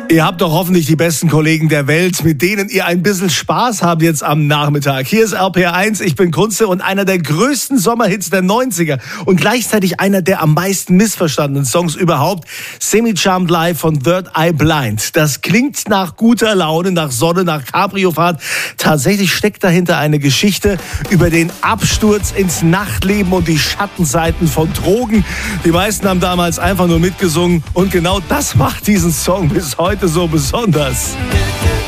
Ihr habt doch hoffentlich die besten Kollegen der Welt, mit denen ihr ein bisschen Spaß habt jetzt am Nachmittag. Hier ist RPR1, ich bin Kunze und einer der größten Sommerhits der 90er und gleichzeitig einer der am meisten missverstandenen Songs überhaupt. Semi-Charmed Live von Third Eye Blind. Das klingt nach guter Laune, nach Sonne, nach Cabriofahrt. Tatsächlich steckt dahinter eine Geschichte über den Absturz ins Nachtleben und die Schattenseiten von Drogen. Die meisten haben damals einfach nur mitgesungen und genau das macht diesen Song bis heute so besonders.